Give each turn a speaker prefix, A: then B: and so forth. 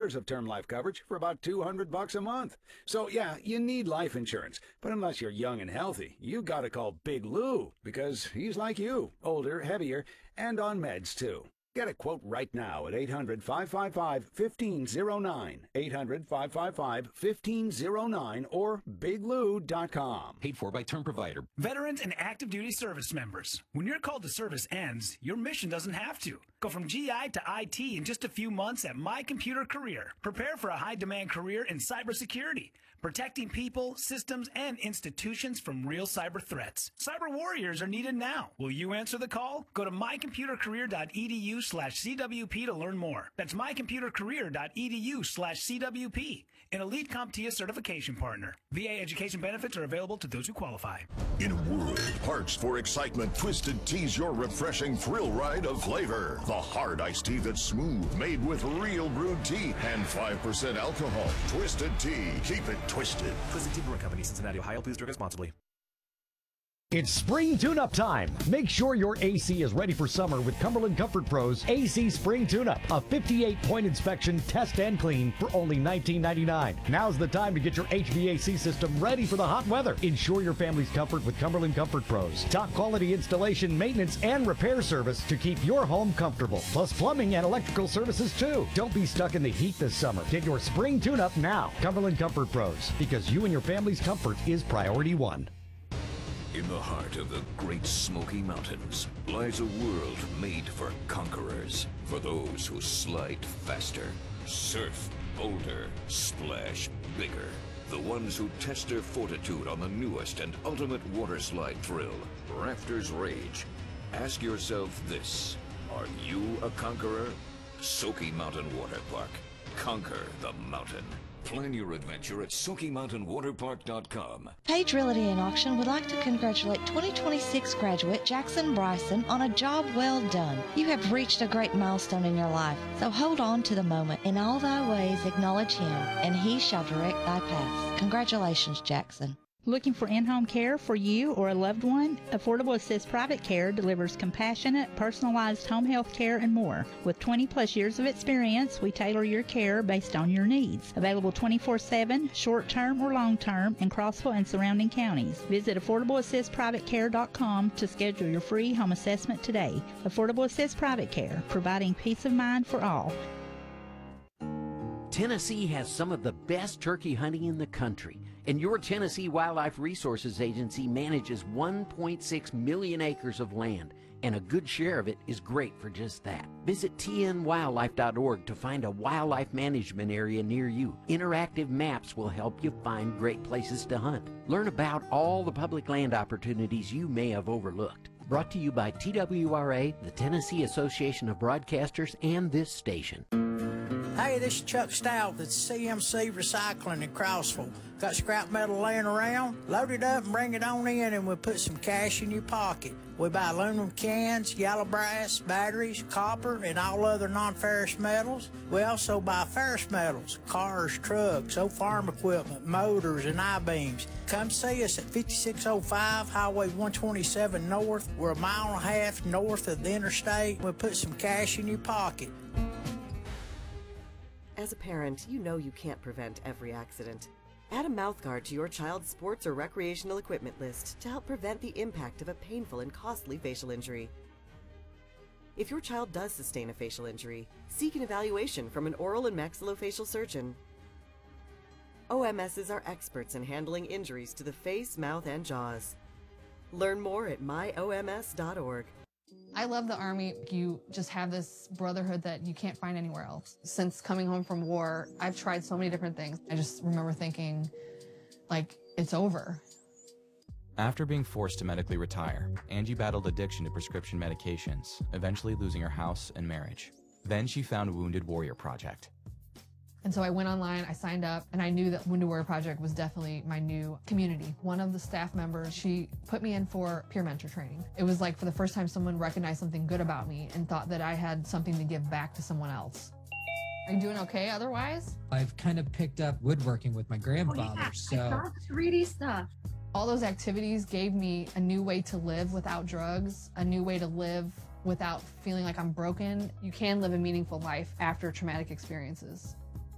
A: years of term life coverage for about $200 a month. So yeah, you need life insurance. But unless you're young and healthy, you gotta call Big Lou, because he's like you, older, heavier, and on meds too. Get a quote right now at 800-555-1509, 800-555-1509, or biglou.com.
B: Paid for by Term Provider.
C: Veterans and active duty service members. When your call to service ends, your mission doesn't have to. Go from GI to IT in just a few months at My Computer Career. Prepare for a high-demand career in cybersecurity, protecting people, systems, and institutions from real cyber threats. Cyber warriors are needed now. Will you answer the call? Go to mycomputercareer.edu/CWP to learn more. That's mycomputercareer.edu/CWP. An elite CompTIA certification partner. VA education benefits are available to those who qualify.
D: In a world parched for excitement, Twisted Tea's your refreshing thrill ride of flavor. The hard iced tea that's smooth, made with real brewed tea and 5% alcohol. Twisted Tea. Keep it twisted.
E: Twisted Tea Brewing Company, Cincinnati, Ohio. Please drink responsibly.
F: It's spring tune-up time. Make sure your AC is ready for summer with Cumberland Comfort Pros AC Spring Tune-Up. A 58-point inspection, test, and clean for only $19.99. Now's the time to get your HVAC system ready for the hot weather. Ensure your family's comfort with Cumberland Comfort Pros. Top quality installation, maintenance, and repair service to keep your home comfortable. Plus plumbing and electrical services too. Don't be stuck in the heat this summer. Get your spring tune-up now. Cumberland Comfort Pros, because you and your family's comfort is priority one.
B: In the heart of the Great Smoky Mountains lies a world made for conquerors, for those who slide faster, surf bolder, splash bigger, the ones who test their fortitude on the newest and ultimate water slide thrill, Rafters Rage. Ask yourself this: are you a conqueror? Smoky Mountain Water Park. Conquer the mountain. Plan your adventure at SmokyMountainWaterPark.com.
G: Page Realty and Auction would like to congratulate 2026 graduate Jackson Bryson on a job well done. You have reached a great milestone in your life, so hold on to the moment. In all thy ways acknowledge him, and he shall direct thy paths. Congratulations, Jackson.
H: Looking for in-home care for you or a loved one? Affordable Assist Private Care delivers compassionate, personalized home health care and more. With 20-plus years of experience, we tailor your care based on your needs. Available 24/7, short-term or long-term, in Crossville and surrounding counties. Visit AffordableAssistPrivateCare.com to schedule your free home assessment today. Affordable Assist Private Care, providing peace of mind for all.
I: Tennessee has some of the best turkey hunting in the country, and your Tennessee Wildlife Resources Agency manages 1.6 million acres of land, and a good share of it is great for just that. Visit tnwildlife.org to find a wildlife management area near you. Interactive maps will help you find great places to hunt. Learn about all the public land opportunities you may have overlooked. Brought to you by TWRA, the Tennessee Association of Broadcasters, and this station.
J: Hey, this is Chuck Stout at CMC Recycling in Crossville. Got scrap metal laying around? Load it up and bring it on in, and we'll put some cash in your pocket. We buy aluminum cans, yellow brass, batteries, copper, and all other non-ferrous metals. We also buy ferrous metals, cars, trucks, old farm equipment, motors, and I-beams. Come see us at 5605 Highway 127 North. We're a mile and a half north of the interstate. We'll put some cash in your pocket.
K: As a parent, you know you can't prevent every accident. Add a mouthguard to your child's sports or recreational equipment list to help prevent the impact of a painful and costly facial injury. If your child does sustain a facial injury, seek an evaluation from an oral and maxillofacial surgeon. OMSs are experts in handling injuries to the face, mouth, and jaws. Learn more at myoms.org.
L: I love the Army. You just have this brotherhood that you can't find anywhere else. Since coming home from war, I've tried so many different things. I just remember thinking, like, it's over.
M: After being forced to medically retire, Angie battled addiction to prescription medications, eventually losing her house and marriage. Then she found Wounded Warrior Project.
L: And so I went online, I signed up, and I knew that Wounded Warrior Project was definitely my new community. One of the staff members, she put me in for peer mentor training. It was like for the first time someone recognized something good about me and thought that I had something to give back to someone else. Are you doing okay otherwise?
N: I've kind of picked up woodworking with my grandfather, so...
L: 3D stuff. All those activities gave me a new way to live without drugs, a new way to live without feeling like I'm broken. You can live a meaningful life after traumatic experiences.